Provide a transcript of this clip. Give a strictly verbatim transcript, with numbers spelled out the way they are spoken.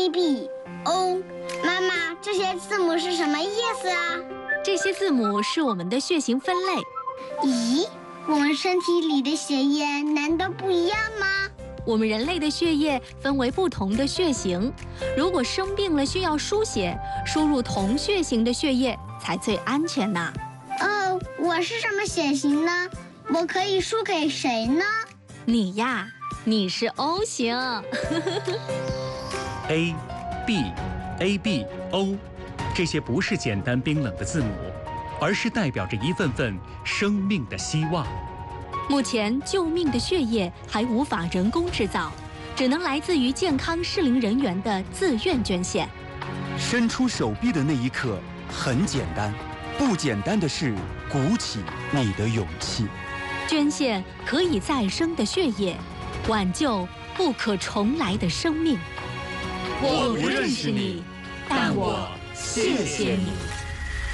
B O。妈妈，这些字母是什么意思啊？ 这些字母是我们的血型分类。 咦，我们身体里的血液难道不一样吗？ 我们人类的血液分为不同的血型，如果生病了需要输血，输入同血型的血液才最安全呢。 哦，我是什么血型呢？我可以输给谁呢？ 你呀，你是 O 型。 A、B、A B O， 这些不是简单冰冷的字母，而是代表着一份份生命的希望。 目前救命的血液还无法人工制造，只能来自于健康适龄人员的自愿捐献。 伸出手臂的那一刻很简单，不简单的是鼓起你的勇气。 捐献可以再生的血液，挽救不可重来的生命。 我不认识你，但我谢谢你。